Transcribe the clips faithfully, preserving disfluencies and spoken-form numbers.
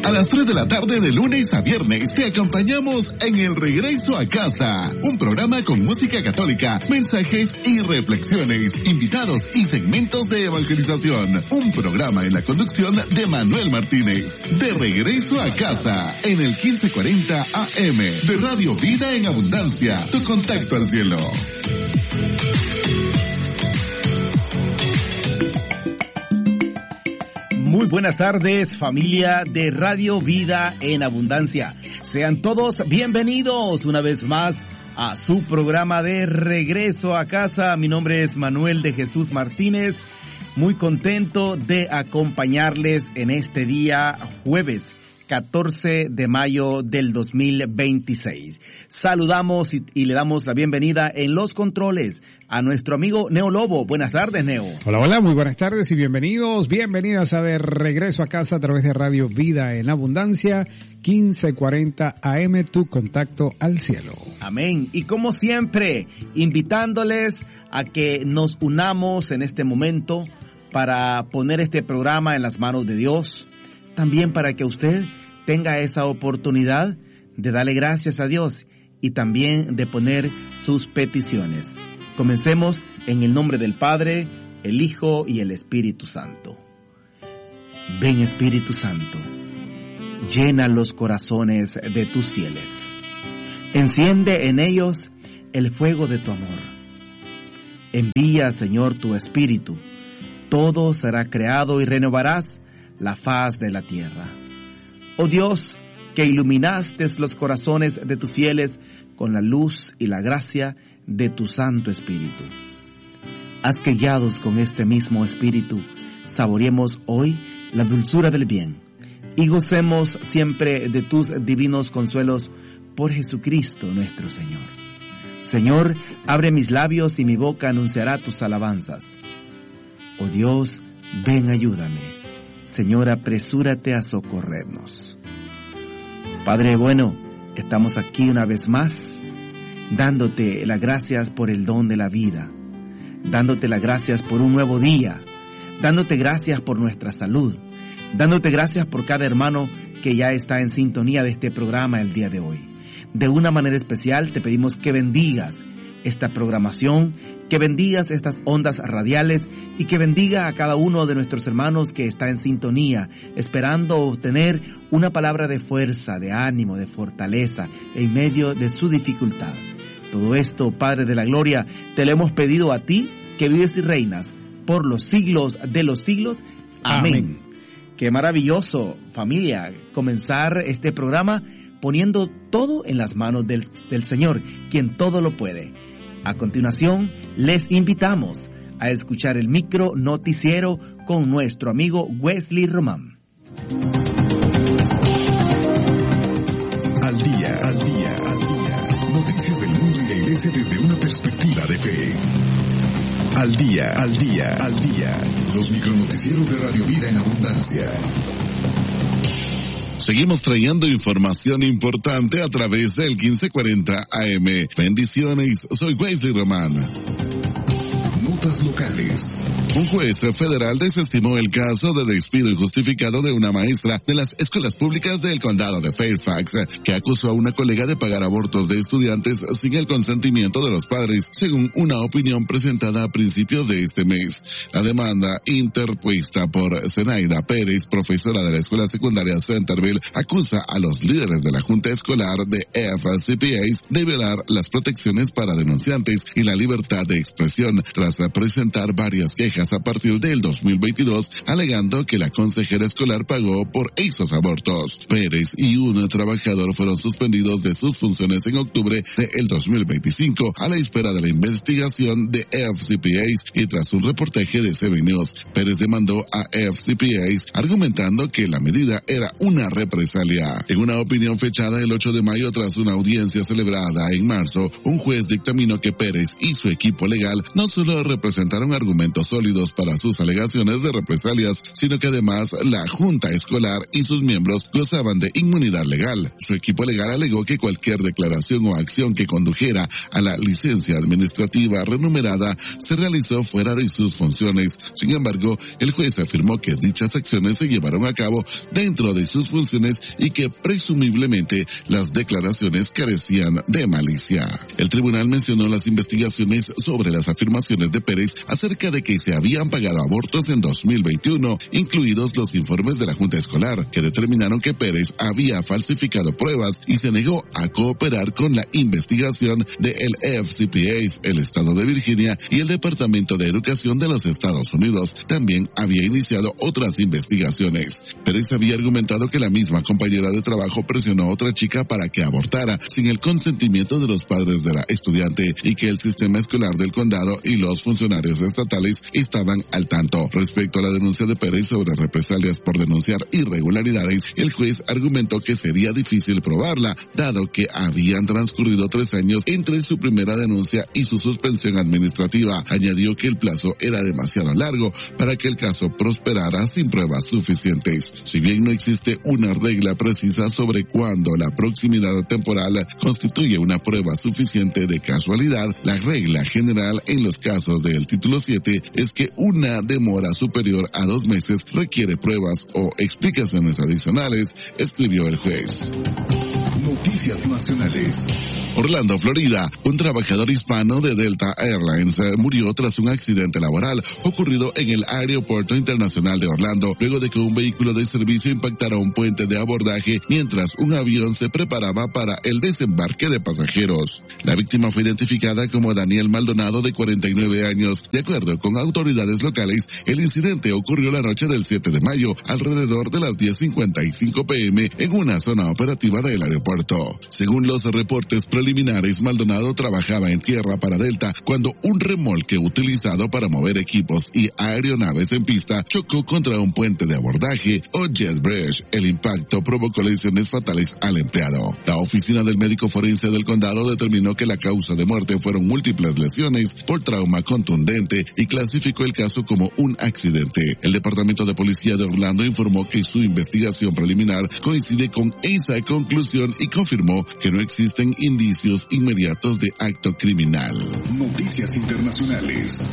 A las tres de la tarde de lunes a viernes te acompañamos en El Regreso a Casa, un programa con música católica, mensajes y reflexiones, invitados y segmentos de evangelización. Un programa en la conducción de Manuel Martínez. De Regreso a Casa, en el quince cuarenta A M de Radio Vida en Abundancia, tu contacto al cielo. Muy buenas tardes, familia de Radio Vida en Abundancia. Sean todos bienvenidos una vez más a su programa de Regreso a Casa. Mi nombre es Manuel de Jesús Martínez. Muy contento de acompañarles en este día jueves catorce de mayo del dos mil veintiséis. Saludamos y, y le damos la bienvenida en los controles a nuestro amigo Neo Lobo. Buenas tardes, Neo. Hola, hola, muy buenas tardes y bienvenidos, bienvenidas a De Regreso a Casa a través de Radio Vida en Abundancia, quince cuarenta A M, tu contacto al cielo. Amén. Y como siempre, invitándoles a que nos unamos en este momento para poner este programa en las manos de Dios. También para que usted tenga esa oportunidad de darle gracias a Dios y también de poner sus peticiones. Comencemos en el nombre del Padre, el Hijo y el Espíritu Santo. Ven, Espíritu Santo, llena los corazones de tus fieles. Enciende en ellos el fuego de tu amor. Envía, Señor, tu Espíritu. Todo será creado y renovarás la faz de la tierra. Oh Dios, que iluminaste los corazones de tus fieles con la luz y la gracia de tu Santo Espíritu. Haz que guiados con este mismo Espíritu, saboreemos hoy la dulzura del bien y gocemos siempre de tus divinos consuelos por Jesucristo nuestro Señor. Señor, abre mis labios y mi boca anunciará tus alabanzas. Oh Dios, ven, ayúdame. Señor, apresúrate a socorrernos. Padre bueno, estamos aquí una vez más, dándote las gracias por el don de la vida, dándote las gracias por un nuevo día, dándote gracias por nuestra salud, dándote gracias por cada hermano que ya está en sintonía de este programa el día de hoy. De una manera especial te pedimos que bendigas esta programación, que bendigas estas ondas radiales y que bendiga a cada uno de nuestros hermanos que está en sintonía, esperando obtener una palabra de fuerza, de ánimo, de fortaleza en medio de su dificultad. Todo esto, Padre de la Gloria, te lo hemos pedido a ti, que vives y reinas por los siglos de los siglos. Amén. Amén. Qué maravilloso, familia, comenzar este programa poniendo todo en las manos del, del Señor, quien todo lo puede. A continuación, les invitamos a escuchar el micro noticiero con nuestro amigo Wesley Román. Al día, al día, al día. Noticias del mundo y la iglesia desde una perspectiva de fe. Al día, al día, al día. Los micronoticieros de Radio Vida en Abundancia. Seguimos trayendo información importante a través del quince cuarenta A M. Bendiciones, soy Wesley Román. Notas locales. Un juez federal desestimó el caso de despido injustificado de una maestra de las escuelas públicas del condado de Fairfax, que acusó a una colega de pagar abortos de estudiantes sin el consentimiento de los padres, según una opinión presentada a principios de este mes. La demanda, interpuesta por Zenaida Pérez, profesora de la escuela secundaria Centerville, acusa a los líderes de la Junta Escolar de F C P A de violar las protecciones para denunciantes y la libertad de expresión, tras presentar varias quejas a partir del dos mil veintidós, alegando que la consejera escolar pagó por esos abortos. Pérez y un trabajador fueron suspendidos de sus funciones en octubre del dos mil veinticinco, a la espera de la investigación de F C P A y tras un reportaje de Seven News. Pérez demandó a F C P A argumentando que la medida era una represalia. En una opinión fechada el ocho de mayo tras una audiencia celebrada en marzo, un juez dictaminó que Pérez y su equipo legal no solo presentaron argumentos sólidos para sus alegaciones de represalias, sino que además la Junta Escolar y sus miembros gozaban de inmunidad legal. Su equipo legal alegó que cualquier declaración o acción que condujera a la licencia administrativa remunerada se realizó fuera de sus funciones. Sin embargo, el juez afirmó que dichas acciones se llevaron a cabo dentro de sus funciones y que presumiblemente las declaraciones carecían de malicia. El tribunal mencionó las investigaciones sobre las afirmaciones de Pérez acerca de que se habían pagado abortos en dos mil veintiuno, incluidos los informes de la Junta Escolar, que determinaron que Pérez había falsificado pruebas y se negó a cooperar con la investigación del F C P A, el Estado de Virginia y el Departamento de Educación de los Estados Unidos. También había iniciado otras investigaciones. Pérez había argumentado que la misma compañera de trabajo presionó a otra chica para que abortara sin el consentimiento de los padres de la estudiante y que el sistema escolar del condado y los funcionarios estatales estaban al tanto. Respecto a la denuncia de Pérez sobre represalias por denunciar irregularidades, el juez argumentó que sería difícil probarla, dado que habían transcurrido tres años entre su primera denuncia y su suspensión administrativa. Añadió que el plazo era demasiado largo para que el caso prosperara sin pruebas suficientes. Si bien no existe una regla precisa sobre cuándo la proximidad temporal constituye una prueba suficiente de casualidad, la regla general en los casos del título siete es que una demora superior a dos meses requiere pruebas o explicaciones adicionales, escribió el juez. Noticias nacionales. Orlando, Florida. Un trabajador hispano de Delta Airlines murió tras un accidente laboral ocurrido en el Aeropuerto Internacional de Orlando, luego de que un vehículo de servicio impactara un puente de abordaje mientras un avión se preparaba para el desembarque de pasajeros. La víctima fue identificada como Daniel Maldonado, de cuarenta y nueve años. De acuerdo con autoridades locales, el incidente ocurrió la noche del siete de mayo, alrededor de las diez cincuenta y cinco pm, en una zona operativa del aeropuerto. Según los reportes preliminares, Maldonado trabajaba en tierra para Delta cuando un remolque utilizado para mover equipos y aeronaves en pista chocó contra un puente de abordaje o jet bridge. El impacto provocó lesiones fatales al empleado. La oficina del médico forense del condado determinó que la causa de muerte fueron múltiples lesiones por trauma contundente y clasificó el caso como un accidente. El Departamento de Policía de Orlando informó que su investigación preliminar coincide con esa conclusión y confirmó que no existen indicios inmediatos de acto criminal. Noticias internacionales.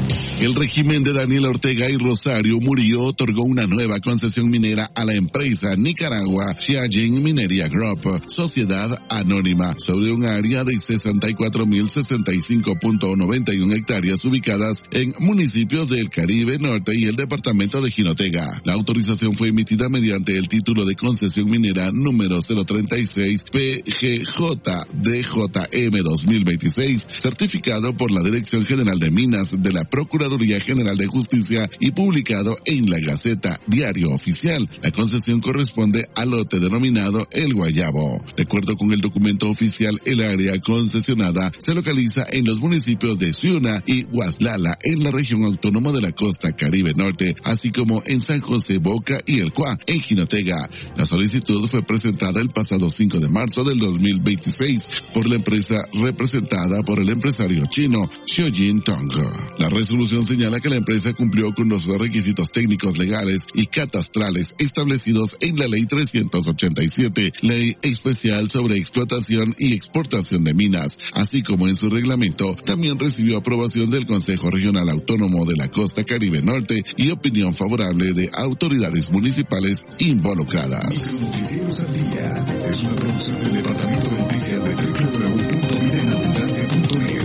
El régimen de Daniel Ortega y Rosario Murillo otorgó una nueva concesión minera a la empresa Nicaragua Xiaojin Minería Group, sociedad anónima, sobre un área de sesenta y cuatro mil sesenta y cinco punto noventa y uno hectáreas ubicadas en municipios del Caribe Norte y el departamento de Jinotega. La autorización fue emitida mediante el título de concesión minera número cero treinta y seis P G J D J M dos mil veintiséis, certificado por la Dirección General de Minas de la Procuraduría General de Justicia y publicado en la Gaceta Diario Oficial. La concesión corresponde al lote denominado El Guayabo. De acuerdo con el documento oficial, el área concesionada se localiza en los municipios de Ciuna y Guaslala, en la región autónoma de la costa Caribe Norte, así como en San José Boca y El Cuá, en Jinotega. La solicitud fue presentada el pasado cinco de marzo del dos mil veintiséis por la empresa representada por el empresario chino Xiaojin Tong. La resolución señala que la empresa cumplió con los requisitos técnicos, legales y catastrales establecidos en la Ley trescientos ochenta y siete, Ley Especial sobre Explotación y Exportación de Minas, así como en su reglamento. También recibió aprobación del Consejo Regional Autónomo de la Costa Caribe Norte y opinión favorable de autoridades municipales involucradas. Noticieros al Día es una producción del Departamento de Noticias de doble u doble u doble u punto vida en abundancia punto net.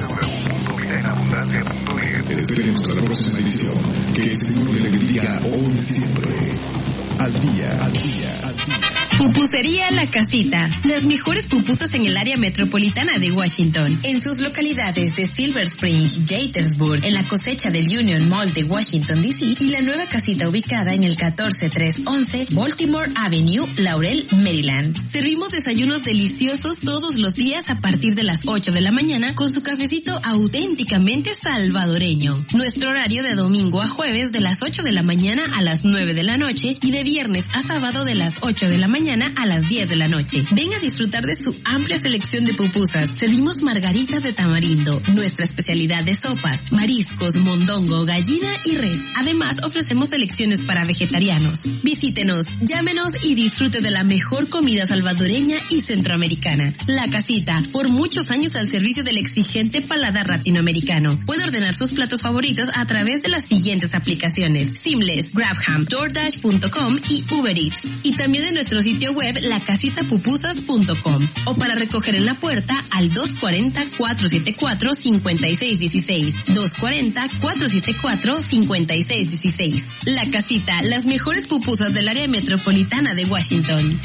Esperemos a la próxima edición. Que el Señor le bendiga hoy y siempre. Al día, al día, al día. Pupusería La Casita. Las mejores pupusas en el área metropolitana de Washington. En sus localidades de Silver Spring, Gaithersburg, en la cosecha del Union Mall de Washington D C y la nueva casita ubicada en el catorce trescientos once Baltimore Avenue, Laurel, Maryland. Servimos desayunos deliciosos todos los días a partir de las ocho de la mañana con su cafecito auténticamente salvadoreño. Nuestro horario de domingo a jueves de las ocho de la mañana a las nueve de la noche y de viernes a sábado de las ocho de la mañana mañana a las diez de la noche. Ven a disfrutar de su amplia selección de pupusas. Servimos margaritas de tamarindo, nuestra especialidad de sopas, mariscos, mondongo, gallina y res. Además, ofrecemos selecciones para vegetarianos. Visítenos, llámenos y disfrute de la mejor comida salvadoreña y centroamericana. La Casita, por muchos años al servicio del exigente paladar latinoamericano. Puede ordenar sus platos favoritos a través de las siguientes aplicaciones: Seamless, GrabHam, DoorDash punto com y Uber Eats. Y también de nuestro sitio web la casita pupusas punto com. O para recoger en la puerta al dos cuatro cero, cuatro siete cuatro, cinco seis uno seis. dos cuatro cero, cuatro siete cuatro, cinco seis uno seis. La Casita, las mejores pupusas del área metropolitana de Washington.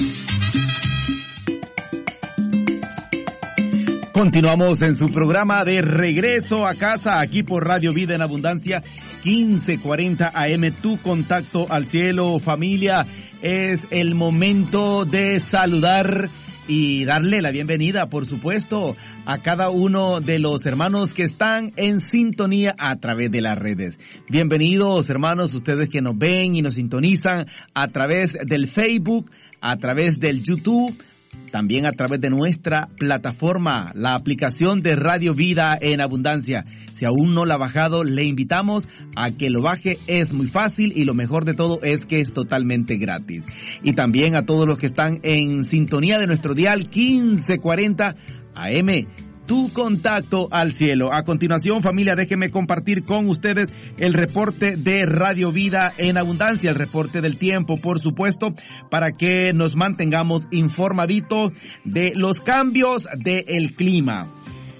Continuamos en su programa de Regreso a Casa, aquí por Radio Vida en Abundancia, quince cuarenta A M, tu contacto al cielo. Familia, es el momento de saludar y darle la bienvenida, por supuesto, a cada uno de los hermanos que están en sintonía a través de las redes. Bienvenidos, hermanos, ustedes que nos ven y nos sintonizan a través del Facebook, a través del YouTube, también a través de nuestra plataforma, la aplicación de Radio Vida en Abundancia. Si aún no la ha bajado, le invitamos a que lo baje. Es muy fácil y lo mejor de todo es que es totalmente gratis. Y también a todos los que están en sintonía de nuestro dial quince cuarenta A M, tu contacto al cielo. A continuación, familia, déjenme compartir con ustedes el reporte de Radio Vida en Abundancia, el reporte del tiempo, por supuesto, para que nos mantengamos informaditos de los cambios del clima.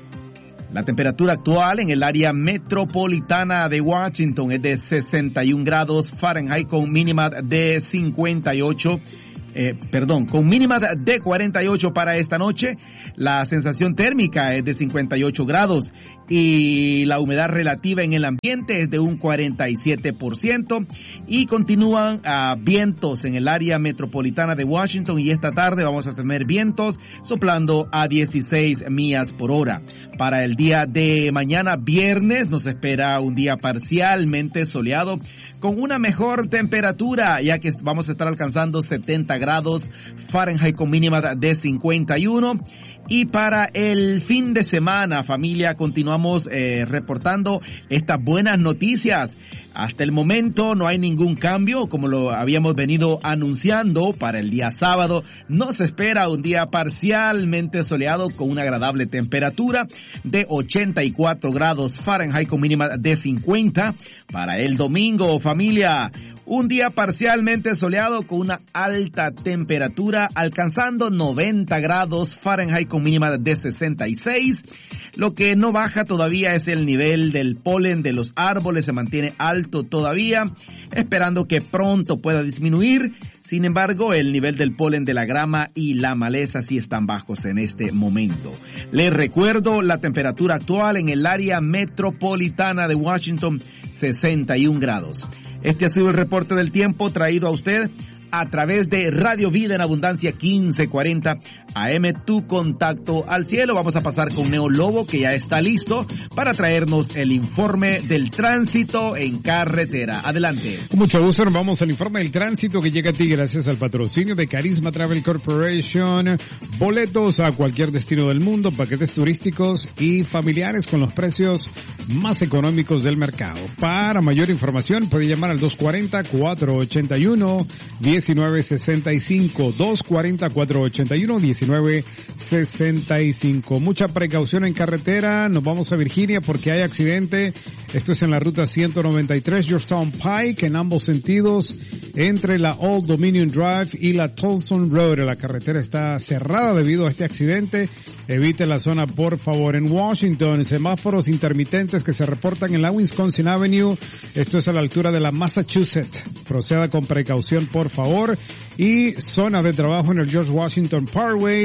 La temperatura actual en el área metropolitana de Washington es de sesenta y un grados Fahrenheit con mínima de cincuenta y ocho. Eh, perdón, con mínima de cuarenta y ocho para esta noche. La sensación térmica es de cincuenta y ocho grados y la humedad relativa en el ambiente es de un cuarenta y siete por ciento y continúan uh, vientos en el área metropolitana de Washington, y esta tarde vamos a tener vientos soplando a dieciséis millas por hora. Para el día de mañana, viernes, nos espera un día parcialmente soleado con una mejor temperatura, ya que vamos a estar alcanzando setenta grados Fahrenheit con mínima de cincuenta y uno. Y para el fin de semana, familia, continuamos eh, reportando estas buenas noticias. Hasta el momento no hay ningún cambio, como lo habíamos venido anunciando. Para el día sábado nos espera un día parcialmente soleado con una agradable temperatura de ochenta y cuatro grados Fahrenheit con mínima de cincuenta. Para el domingo, familia, un día parcialmente soleado con una alta temperatura alcanzando noventa grados Fahrenheit con mínima de sesenta y seis. Lo que no baja todavía es el nivel del polen de los árboles, se mantiene alto todavía, esperando que pronto pueda disminuir. Sin embargo, el nivel del polen de la grama y la maleza sí están bajos en este momento. Les recuerdo la temperatura actual en el área metropolitana de Washington, sesenta y un grados. Este ha sido el reporte del tiempo traído a usted a través de Radio Vida en Abundancia quince cuarenta A M, tu contacto al cielo. Vamos a pasar con Neo Lobo, que ya está listo para traernos el informe del tránsito en carretera. Adelante. Con mucho gusto, nos vamos al informe del tránsito que llega a ti gracias al patrocinio de Carisma Travel Corporation. Boletos a cualquier destino del mundo, paquetes turísticos y familiares con los precios más económicos del mercado. Para mayor información puede llamar al dos cuatro cero, cuatro ocho uno, uno nueve seis cinco, dos cuatro cero, cuatro ocho uno, uno nueve seis cinco. Mucha precaución en carretera. Nos vamos a Virginia porque hay accidente. Esto es en la ruta ciento noventa y tres Georgetown Pike, en ambos sentidos, entre la Old Dominion Drive y la Tolson Road. La carretera está cerrada debido a este accidente. Evite la zona, por favor. En Washington, semáforos intermitentes que se reportan en la Wisconsin Avenue. Esto es a la altura de la Massachusetts. Proceda con precaución, por favor. Y zona de trabajo en el George Washington Parkway,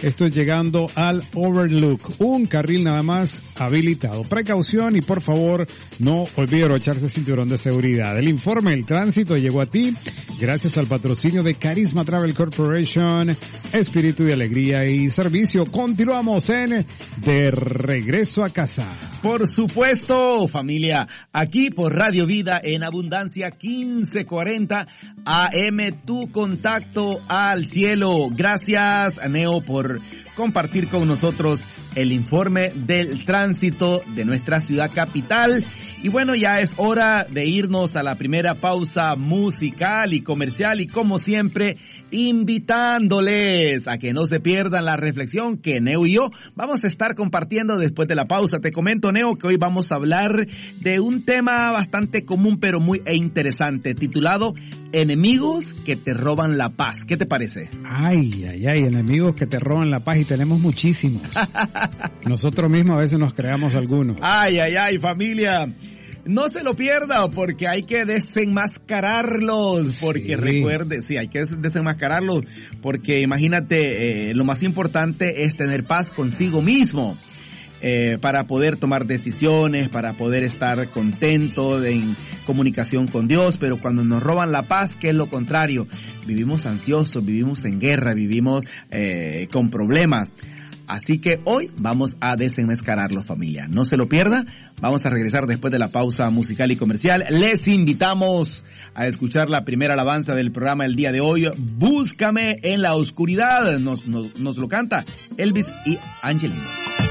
Esto es llegando al Overlook, un carril nada más habilitado. Precaución y por favor no olvide echarse cinturón de seguridad. El informe del tránsito llegó a ti gracias al patrocinio de Carisma Travel Corporation, espíritu de alegría y servicio. Continuamos en De Regreso a Casa. Por supuesto, familia, aquí por Radio Vida en Abundancia quince cuarenta A M, tu contacto al cielo. Gracias, Neo, por compartir con nosotros el informe del tránsito de nuestra ciudad capital. Y bueno, ya es hora de irnos a la primera pausa musical y comercial, y como siempre, invitándoles a que no se pierdan la reflexión que Neo y yo vamos a estar compartiendo después de la pausa. Te comento, Neo, que hoy vamos a hablar de un tema bastante común pero muy interesante, titulado Enemigos que te roban la paz. ¿Qué te parece? Ay, ay, ay, enemigos que te roban la paz, y tenemos muchísimos. Nosotros mismos a veces nos creamos algunos. Ay, ay, ay, familia. No se lo pierda, porque hay que desenmascararlos, porque sí. Recuerde, sí, hay que desenmascararlos, porque imagínate, eh, lo más importante es tener paz consigo mismo. Eh, para poder tomar decisiones, para poder estar contento en comunicación con Dios, pero cuando nos roban la paz, ¿qué es lo contrario? Vivimos ansiosos, vivimos en guerra, vivimos eh, con problemas. Así que hoy vamos a desenmascararlo, familia. No se lo pierda. Vamos a regresar después de la pausa musical y comercial. Les invitamos a escuchar la primera alabanza del programa el día de hoy. Búscame en la oscuridad. Nos, nos, nos lo canta Elvis y Angelina.